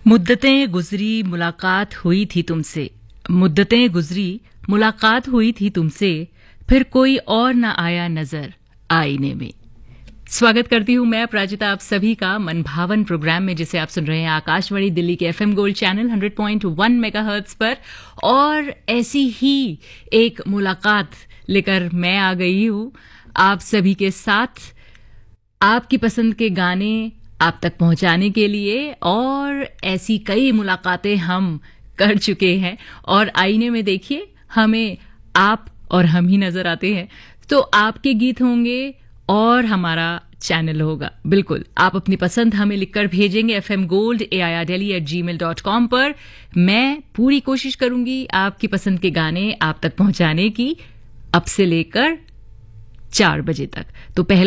मुद्दतें गुजरी मुलाकात हुई थी तुमसे, मुद्दतें गुजरी मुलाकात हुई थी तुमसे, फिर कोई और न आया नजर आईने में। स्वागत करती हूं मैं अपराजिता आप सभी का मनभावन प्रोग्राम में, जिसे आप सुन रहे हैं आकाशवाणी दिल्ली के एफएम गोल्ड चैनल 100.1 मेगाहर्ट्ज पर। और ऐसी ही एक मुलाकात लेकर मैं आ गई हूं आप सभी के साथ, आपकी पसंद के गाने आप तक पहुंचाने के लिए। और ऐसी कई मुलाकातें हम कर चुके हैं और आईने में देखिए हमें आप और हम ही नजर आते हैं। तो आपके गीत होंगे और हमारा चैनल होगा। बिल्कुल, आप अपनी पसंद हमें लिखकर भेजेंगे fmgold@gmail.com पर। मैं पूरी कोशिश करूंगी आपकी पसंद के गाने आप तक पहुंचाने की, अब से लेकर 4 बजे तक। तो पहले